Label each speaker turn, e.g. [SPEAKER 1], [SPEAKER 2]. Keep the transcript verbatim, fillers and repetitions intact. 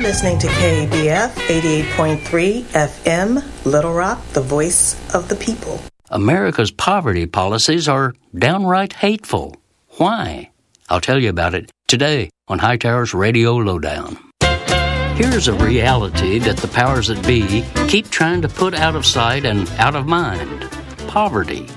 [SPEAKER 1] listening to K B F eighty-eight point three F M, Little Rock, the voice of the people.
[SPEAKER 2] America's poverty policies are downright hateful. Why? I'll tell you about it today on Hightower's Radio Lowdown. Here's a reality that the powers that be keep trying to put out of sight and out of mind. Poverty.